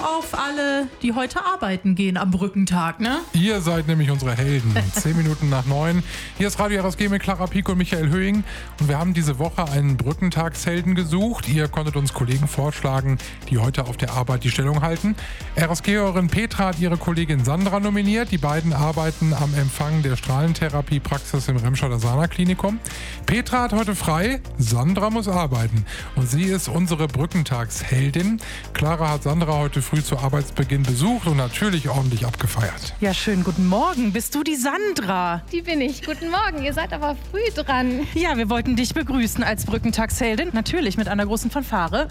auf alle, die heute arbeiten gehen am Brückentag, ne? Ihr seid nämlich unsere Helden. 10 Minuten nach 9. Hier ist Radio RSG mit Clara Pieck und Michael Höhing. Und wir haben diese Woche einen Brückentagshelden gesucht. Ihr konntet uns Kollegen vorschlagen, die heute auf der Arbeit die Stellung halten. RSG-Hörerin Petra hat ihre Kollegin Sandra nominiert. Die beiden arbeiten am Empfang der Strahlentherapiepraxis im Remscheider Sana-Klinikum. Petra hat heute frei, Sandra muss arbeiten. Und sie ist unsere Brückentagsheldin. Clara hat Sandra heute früh zu Arbeitsbeginn besucht und natürlich ordentlich abgefeiert. Ja, schönen guten Morgen. Bist du die Sandra? Die bin ich. Guten Morgen. Ihr seid aber früh dran. Ja, wir wollten dich begrüßen als Brückentagsheldin. Natürlich mit einer großen Fanfare.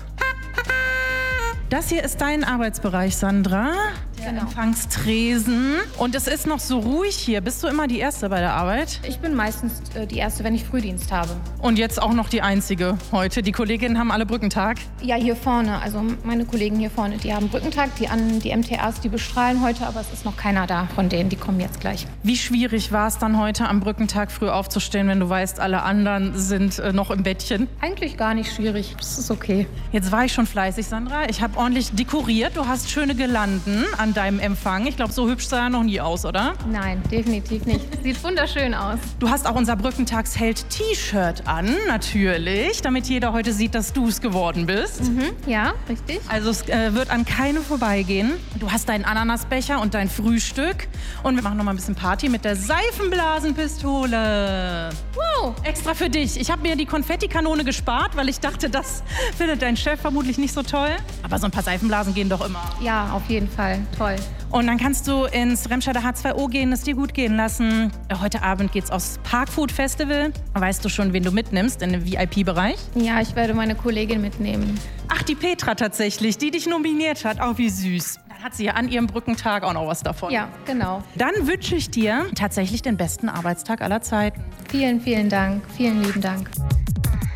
Das hier ist dein Arbeitsbereich, Sandra. Der Empfangstresen. Und es ist noch so ruhig hier. Bist du immer die Erste bei der Arbeit? Ich bin meistens die Erste, wenn ich Frühdienst habe. Und jetzt auch noch die Einzige heute. Die Kolleginnen haben alle Brückentag? Ja, hier vorne. Also meine Kollegen hier vorne, die haben Brückentag. Die MTAs, die bestrahlen heute, aber es ist noch keiner da von denen. Die kommen jetzt gleich. Wie schwierig war es dann heute am Brückentag früh aufzustehen, wenn du weißt, alle anderen sind noch im Bettchen? Eigentlich gar nicht schwierig. Das ist okay. Jetzt war ich schon fleißig, Sandra. Ich habe ordentlich dekoriert. Du hast schöne Girlanden an deinem Empfang. Ich glaube, so hübsch sah er noch nie aus, oder? Nein, definitiv nicht. Sieht wunderschön aus. Du hast auch unser Brückentagsheld-T-Shirt an, natürlich, damit jeder heute sieht, dass du es geworden bist. Ja, richtig. Also es wird an keinem vorbeigehen. Du hast deinen Ananasbecher und dein Frühstück. Und wir machen noch mal ein bisschen Party mit der Seifenblasenpistole. Wow. Extra für dich. Ich habe mir die Konfettikanone gespart, weil ich dachte, das findet dein Chef vermutlich nicht so toll. Aber so ein paar Seifenblasen gehen doch immer. Ja, auf jeden Fall. Toll. Und dann kannst du ins Remscheider H2O gehen, es dir gut gehen lassen. Heute Abend geht's aufs Parkfood Festival. Weißt du schon, wen du mitnimmst in den VIP-Bereich? Ja, ich werde meine Kollegin mitnehmen. Ach, die Petra tatsächlich, die dich nominiert hat. Oh, wie süß. Dann hat sie ja an ihrem Brückentag auch noch was davon. Ja, genau. Dann wünsche ich dir tatsächlich den besten Arbeitstag aller Zeiten. Vielen, vielen Dank. Vielen lieben Dank.